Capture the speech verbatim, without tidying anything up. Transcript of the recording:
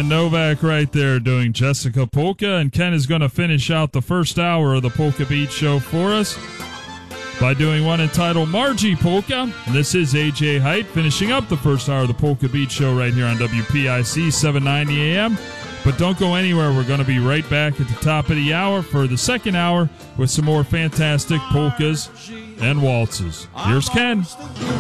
Ken Novak right there doing Jessica Polka, and Ken is going to finish out the first hour of the Polka Beat Show for us by doing one entitled Margie Polka. This is A J Height finishing up the first hour of the Polka Beat Show right here on W P I C seven ninety A M. But don't go anywhere. We're going to be right back at the top of the hour for the second hour with some more fantastic polkas and waltzes. Here's Ken.